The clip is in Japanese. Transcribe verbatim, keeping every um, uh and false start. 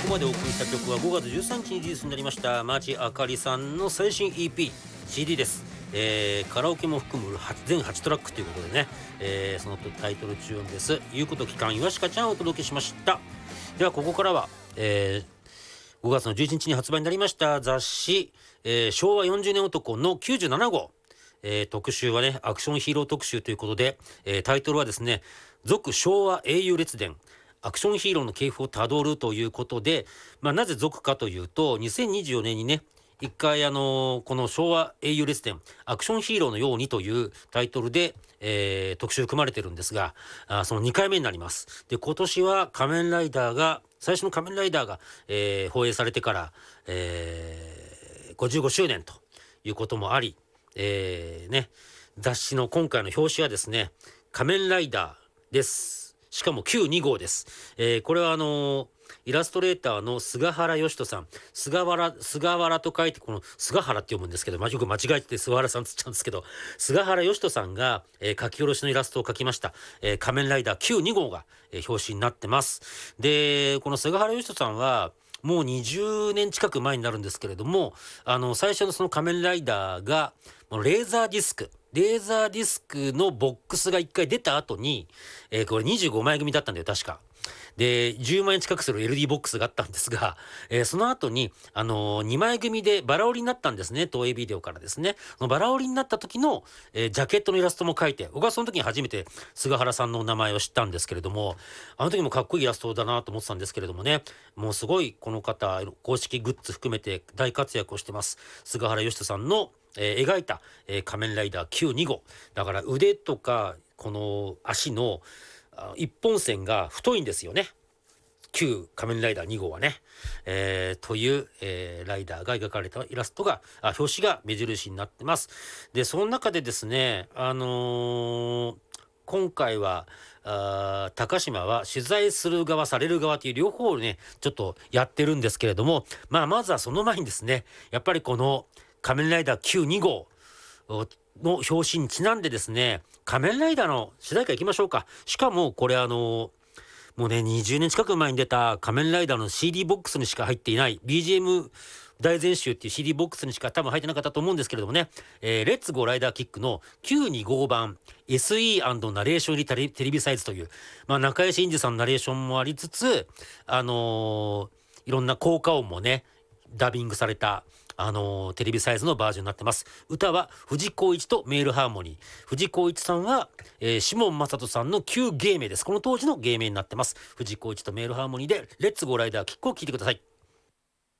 こまでお送りした曲はごがつじゅうさんにちにリリースになりました町あかりさんの最新 イーピー シーディー です、えー、カラオケも含む全はちトラックということでね、えー、そのタイトル中音です。ゆうこと期間岩鹿ちゃんをお届けしました。ではここからは、えー、ごがつのじゅういちにちに発売になりました雑誌、えー、昭和よんじゅうねん男のきゅうじゅうななごう、えー、特集はねアクションヒーロー特集ということで、えー、タイトルはですね続昭和英雄列伝アクションヒーローの系譜をたどるということで、まあ、なぜ続かというとにせんにじゅうよねんにね一回あのー、この昭和英雄列伝アクションヒーローのようにというタイトルで、えー、特集組まれてるんですが、あそのにかいめになります。で今年は仮面ライダーが最初の仮面ライダーが、えー、放映されてから、えー、ごじゅうごしゅうねんということもあり、えー、ね雑誌の今回の表紙はですね仮面ライダーです。しかもきゅうにごうです。えー、これはあのー、イラストレーターの菅原義人さん、菅原菅原と書いてこの菅原って読むんですけど、まあ、よく間違えて菅原さんつっちゃうんですけど、菅原義人さんが、えー、書き下ろしのイラストを描きました、えー、仮面ライダーきゅうにごうが、えー、表紙になってます。でこの菅原義人さんはもうにじゅうねん近く前になるんですけれども、あの最初のその仮面ライダーがレーザーディスクレーザーディスクのボックスがいっかい出た後に、えー、これにじゅうごまい組だったんだよ確か。でじゅうまんえん近くする エルディー ボックスがあったんですが、えー、その後に、あのー、にまい組でバラ売りになったんですね。東映ビデオからですね。そのバラ売りになった時の、えー、ジャケットのイラストも描いて、僕はその時に初めて菅原さんのお名前を知ったんですけれども、あの時もかっこいいイラストだなと思ってたんですけれどもね、もうすごいこの方公式グッズ含めて大活躍をしてます。菅原義人さんのえー、描いた、えー、仮面ライダーきゅうにごうだから腕とかこの足の一本線が太いんですよね。旧仮面ライダーにごうはね、えー、という、えー、ライダーが描かれたイラストがあ表紙が目印になってます。でその中でですねあのー、今回はあ高島は取材する側される側という両方をねちょっとやってるんですけれども、まあまずはその前にですねやっぱりこの仮面ライダーきゅうにごうの表紙にちなんでですね仮面ライダーの主題歌いきましょうか。しかもこれあのもうねにじゅうねん近く前に出た仮面ライダーの シーディー ボックスにしか入っていない ビージーエム 大全集っていう シーディー ボックスにしか多分入ってなかったと思うんですけれどもね、えー、レッツゴーライダーキックのきゅうにごうばん エスイー& ナレーション入りテレビサイズという、まあ、中井真二さんのナレーションもありつつあのー、いろんな効果音もねダビングされたあのー、テレビサイズのバージョンになってます。歌は藤光一とメールハーモニー。藤光一さんは、えー、シモン正人さんの旧芸名です。この当時の芸名になってます。藤光一とメールハーモニーでレッツゴーライダーキックを聴いてください。